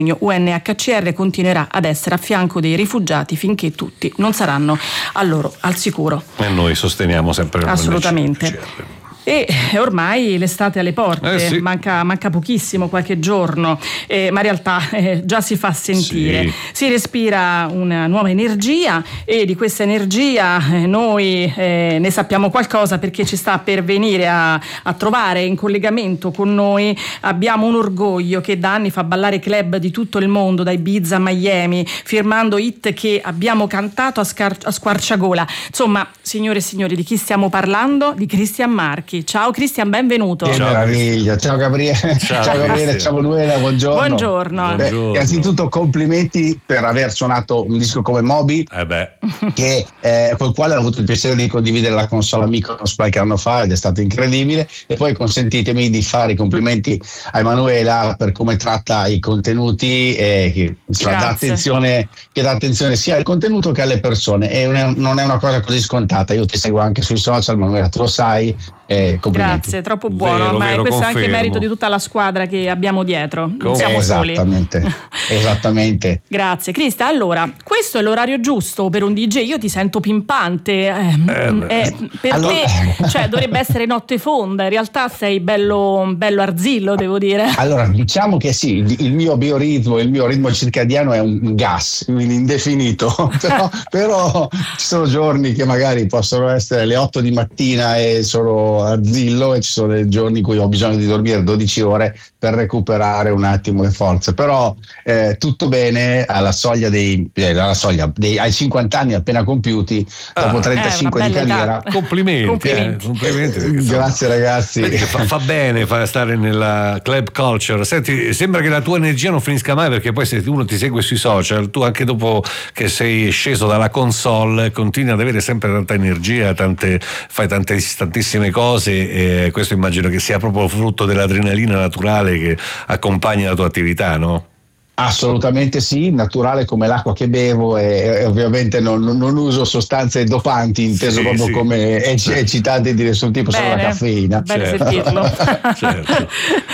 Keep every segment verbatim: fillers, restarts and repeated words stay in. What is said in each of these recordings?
U N H C R continuerà ad essere a fianco dei rifugiati finché tutti non saranno a loro al sicuro. E noi sosteniamo sempre assolutamente. U N H C R. E ormai l'estate alle porte, eh sì. manca, manca pochissimo, qualche giorno, eh, ma in realtà eh, già si fa sentire. Sì. Si respira una nuova energia e di questa energia eh, noi eh, ne sappiamo qualcosa perché ci sta per venire a, a trovare in collegamento con noi. Abbiamo un orgoglio che da anni fa ballare club di tutto il mondo, da Ibiza a Miami, firmando hit che abbiamo cantato a, scar- a squarciagola. Insomma, signore e signori, di chi stiamo parlando? Di Cristian Marchi. Ciao Cristian, benvenuto. Che ciao, meraviglia, ciao Gabriele, ciao, ciao Gabriele, ciao Manuela, buongiorno. Buongiorno. Beh, innanzitutto complimenti per aver suonato un disco come Moby, eh beh. che, eh, col quale ho avuto il piacere di condividere la console amico qualche anno fa ed è stato incredibile. E poi consentitemi di fare i complimenti a Emanuela per come tratta i contenuti e che, insomma, dà attenzione, che dà attenzione sia al contenuto che alle persone, e non è una cosa così scontata. Io ti seguo anche sui social, Manuela, tu lo sai. Eh, Grazie, troppo buono, vero, ma vero, questo confermo. è anche merito di tutta la squadra che abbiamo dietro, non siamo esattamente, soli. Esattamente. Grazie Crista. Allora, questo è l'orario giusto per un D J, io ti sento pimpante, eh, eh, eh, per allora... te cioè, dovrebbe essere notte fonda, in realtà sei bello, bello arzillo, devo dire. Allora, diciamo che sì, il, il mio bioritmo, il mio ritmo circadiano è un gas, quindi indefinito, però, però ci sono giorni che magari possono essere le otto di mattina e sono arzillo, e ci sono dei giorni in cui ho bisogno di dormire dodici ore per recuperare un attimo le forze, però eh, tutto bene alla soglia dei, eh, alla soglia dei ai cinquanta anni appena compiuti, dopo ah, trentacinque eh, di carriera. Complimenti, complimenti. Eh, complimenti Grazie ragazzi. Vedi che fa, fa bene fa stare nella club culture. Senti, sembra che la tua energia non finisca mai, perché poi se uno ti segue sui social, tu anche dopo che sei sceso dalla console continui ad avere sempre tanta energia, tante, fai tante, tantissime cose, e questo immagino che sia proprio frutto dell'adrenalina naturale che accompagna la tua attività, no? Assolutamente sì, naturale come l'acqua che bevo, e, e ovviamente non, non uso sostanze dopanti, inteso sì, proprio sì. come eccitanti di nessun tipo, bene, solo la caffeina. Bene certo. sentirlo. Certo.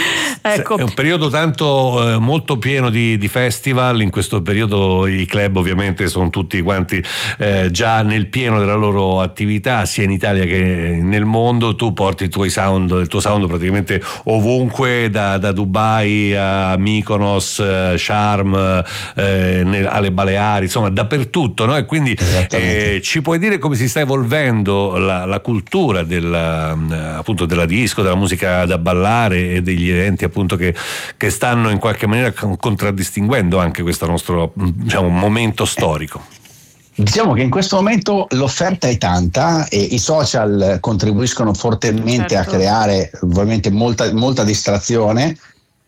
Ecco. È un periodo tanto eh, molto pieno di, di festival. In questo periodo i club ovviamente sono tutti quanti eh, già nel pieno della loro attività, sia in Italia che nel mondo. Tu porti i tuoi sound, il tuo sound praticamente ovunque, da, da Dubai a Mykonos, eh, Sharm, eh, nel, alle Baleari, insomma dappertutto, no? E quindi eh, ci puoi dire come si sta evolvendo la, la cultura della, appunto della disco, della musica da ballare e degli eventi appunto che, che stanno in qualche maniera contraddistinguendo anche questo nostro, diciamo, momento storico? Diciamo che in questo momento l'offerta è tanta e i social contribuiscono fortemente certo. a creare ovviamente molta, molta distrazione,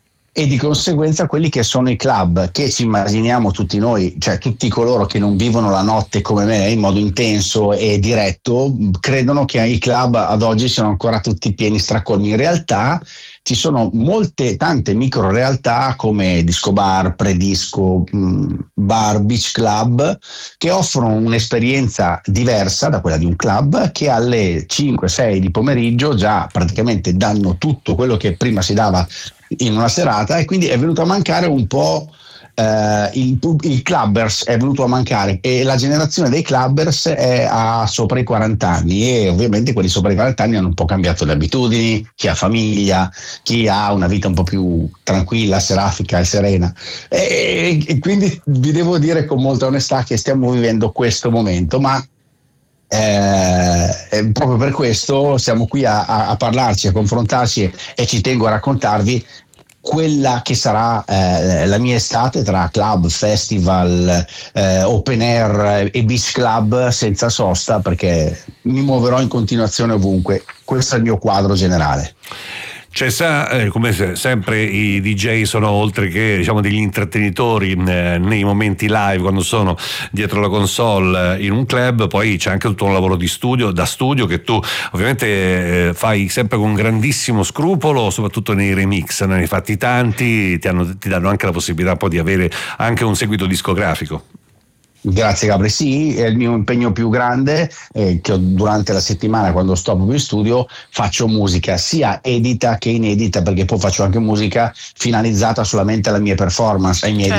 e di conseguenza quelli che sono i club, che ci immaginiamo tutti noi, cioè tutti coloro che non vivono la notte come me in modo intenso e diretto, credono che i club ad oggi siano ancora tutti pieni stracolmi. In realtà ci sono molte, tante micro realtà come disco bar, predisco, bar, beach club, che offrono un'esperienza diversa da quella di un club, che alle cinque sei di pomeriggio già praticamente danno tutto quello che prima si dava in una serata, e quindi è venuto a mancare un po' eh, il, il clubbers è venuto a mancare, e la generazione dei clubbers è a sopra i quaranta anni, e ovviamente quelli sopra i quaranta anni hanno un po' cambiato le abitudini, chi ha famiglia, chi ha una vita un po' più tranquilla, serafica e serena, e, e quindi vi devo dire con molta onestà che stiamo vivendo questo momento, ma Eh, proprio per questo siamo qui a, a, a parlarci, a confrontarci, e, e ci tengo a raccontarvi quella che sarà eh, la mia estate tra club, festival, eh, open air e beach club senza sosta, perché mi muoverò in continuazione ovunque. Questo è il mio quadro generale. Cioè, sa, eh, come se, sempre i D J sono, oltre che diciamo degli intrattenitori eh, nei momenti live, quando sono dietro la console eh, in un club, poi c'è anche tutto un lavoro di studio, da studio, che tu ovviamente eh, fai sempre con grandissimo scrupolo, soprattutto nei remix, ne hai fatti tanti, ti, hanno, ti danno anche la possibilità poi di avere anche un seguito discografico. Grazie Gabri, sì, è il mio impegno più grande, eh, che ho durante la settimana quando sto proprio in studio. Faccio musica sia edita che inedita, perché poi faccio anche musica finalizzata solamente alle mie performance, ai miei